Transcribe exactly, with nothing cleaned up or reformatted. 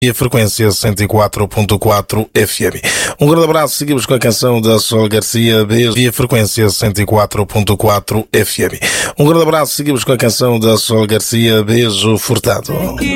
e a frequência cento e quatro ponto quatro F M. Um grande abraço, seguimos com a canção da Sol Garcia, beijo, e a frequência cento e quatro ponto quatro F M. Um grande abraço, seguimos com a canção da Sol Garcia, beijo furtado.